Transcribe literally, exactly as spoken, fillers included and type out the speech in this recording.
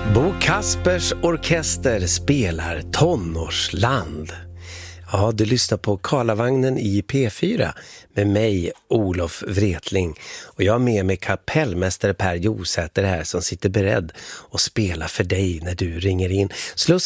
Bo Kaspers orkester spelar Tonårsland. Ja, du lyssnar på Karlavagnen i P fyra med mig, Olof Wretling. Och jag är med mig kapellmästare Per Josäter här som sitter beredd att spela för dig när du ringer in. Slå